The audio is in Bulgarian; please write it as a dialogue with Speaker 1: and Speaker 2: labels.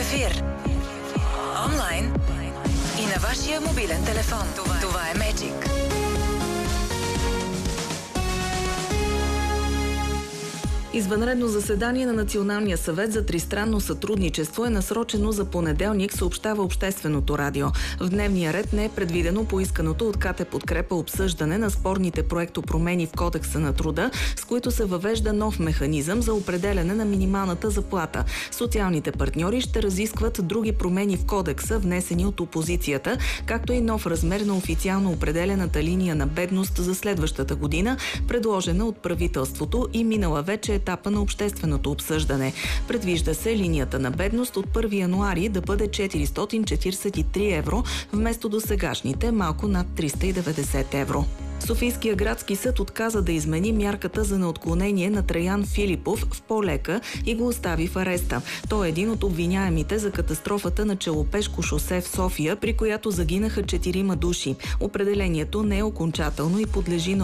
Speaker 1: ефир. Онлайн и на вашия мобилен телефон. Това е Magic.
Speaker 2: Извънредно заседание на Националния съвет за тристранно сътрудничество е насрочено за понеделник, съобщава Общественото радио. В дневния ред не е предвидено поисканото от КТ Подкрепа обсъждане на спорните проектопромени в Кодекса на труда, с които се въвежда нов механизъм за определяне на минималната заплата. Социалните партньори ще разискват други промени в Кодекса, внесени от опозицията, както и нов размер на официално определената линия на бедност за следващата година, предложена от правителството и минала вече етапа на общественото обсъждане. Предвижда се линията на бедност от 1 януари да бъде 443 евро, вместо досегашните малко над 390 евро. Софийския градски съд отказа да измени мярката за неотклонение на Траян Филипов в по-лека и го остави в ареста. Той е един от обвиняемите за катастрофата на Челопешко шосе в София, при която загинаха 4 души. Определението не е окончателно и подлежи на